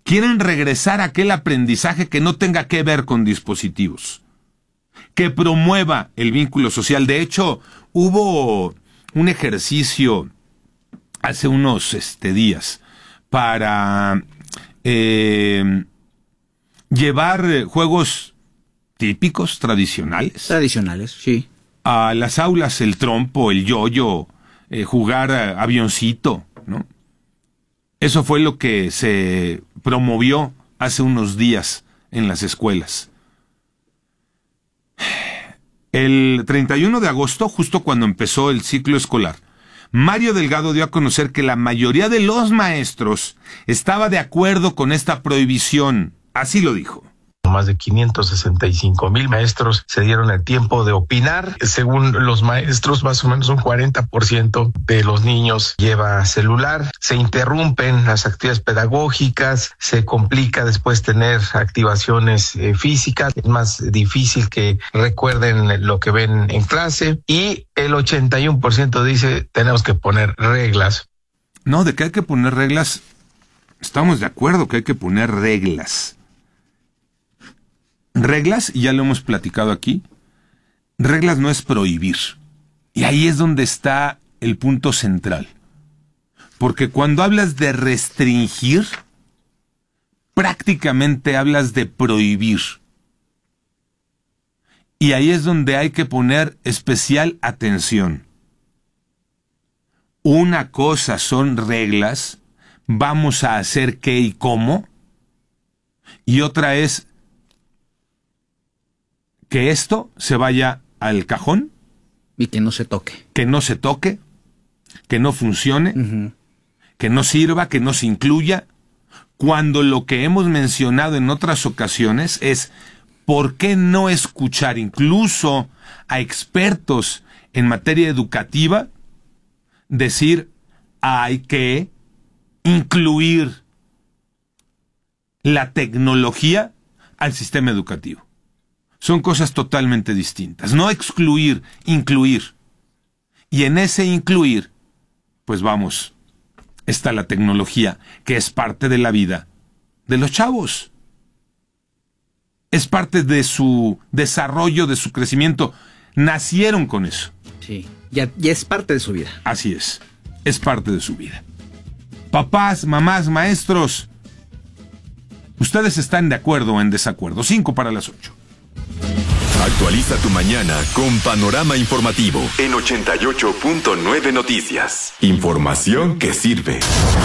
Quieren regresar a aquel aprendizaje que no tenga que ver con dispositivos, que promueva el vínculo social. De hecho, hubo un ejercicio hace unos días para llevar juegos típicos, tradicionales. Tradicionales, sí. A las aulas, el trompo, el yoyo, jugar avioncito, ¿no? Eso fue lo que se promovió hace unos días en las escuelas. El 31 de agosto, justo cuando empezó el ciclo escolar, Mario Delgado dio a conocer que la mayoría de los maestros estaba de acuerdo con esta prohibición. Así lo dijo. Más de 565,000 maestros se dieron el tiempo de opinar. Según los maestros, más o menos un 40% de los niños lleva celular. Se interrumpen las actividades pedagógicas, se complica después tener activaciones físicas. Es más difícil que recuerden lo que ven en clase. Y el 81% dice, tenemos que poner reglas. No, de que hay que poner reglas, estamos de acuerdo que hay que poner reglas. Reglas, y ya lo hemos platicado aquí, reglas no es prohibir. Y ahí es donde está el punto central. Porque cuando hablas de restringir, prácticamente hablas de prohibir. Y ahí es donde hay que poner especial atención. Una cosa son reglas, vamos a hacer qué y cómo, y otra es que esto se vaya al cajón. Y que no se toque. Que no se toque, que no funcione, que no sirva, que no se incluya, cuando lo que hemos mencionado en otras ocasiones es por qué no escuchar incluso a expertos en materia educativa decir hay que incluir la tecnología al sistema educativo. Son cosas totalmente distintas. No excluir, incluir. Y en ese incluir, pues vamos, está la tecnología, que es parte de la vida de los chavos. Es parte de su desarrollo, de su crecimiento. Nacieron con eso. Sí, ya es parte de su vida. Así es parte de su vida. Papás, mamás, maestros, ¿ustedes están de acuerdo o en desacuerdo? 7:55. Actualiza tu mañana con Panorama Informativo en 88.9 Noticias. Información que sirve.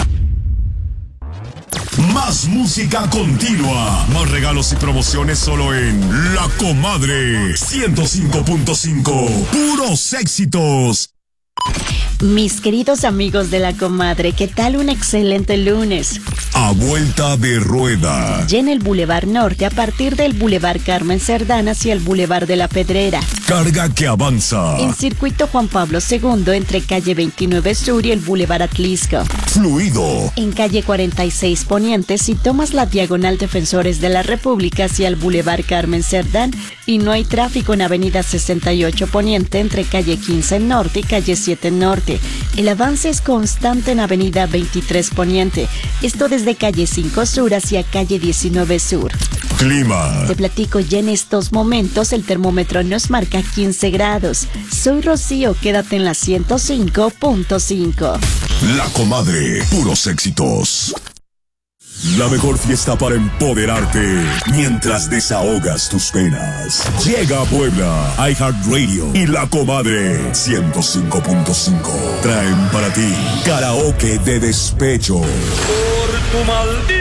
Más música continua. Más regalos y promociones solo en La Comadre 105.5. Puros éxitos. Mis queridos amigos de La Comadre, ¿qué tal un excelente lunes? A vuelta de rueda. Ya en el Boulevard Norte, a partir del Boulevard Carmen Cerdán hacia el Boulevard de la Pedrera. Carga que avanza. En Circuito Juan Pablo II, entre calle 29 Sur y el Boulevard Atlisco. Fluido. En calle 46 Poniente, si tomas la diagonal Defensores de la República hacia el Boulevard Carmen Cerdán, y no hay tráfico en avenida 68 Poniente, entre calle 15 Norte y calle 7 Norte. El avance es constante en avenida 23 Poniente, esto desde calle 5 Sur hacia calle 19 Sur. Clima. Te platico, ya en estos momentos el termómetro nos marca 15 grados. Soy Rocío, quédate en la 105.5. La Comadre, puros éxitos. La mejor fiesta para empoderarte mientras desahogas tus penas. Llega a Puebla, iHeartRadio y La Comadre 105.5. Traen para ti karaoke de despecho. Por tu maldito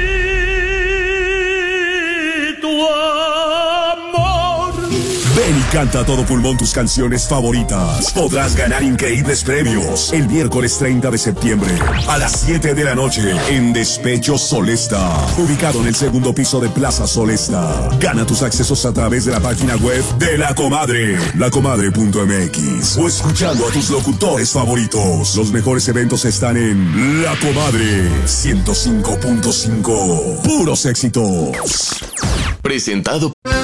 amor. Ven y canta a todo pulmón tus canciones favoritas. Podrás ganar increíbles premios el miércoles 30 de septiembre a las 7 de la noche en Despecho Solesta, ubicado en el segundo piso de Plaza Solesta. Gana tus accesos a través de la página web de La Comadre, lacomadre.mx, o escuchando a tus locutores favoritos. Los mejores eventos están en La Comadre 105.5. Puros éxitos. Presentado